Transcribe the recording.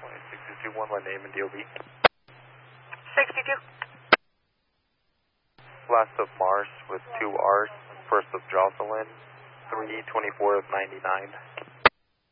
62, one line name and DOB. 62. Last of Mars with 2 R's, first of Jocelyn, 324 of 99.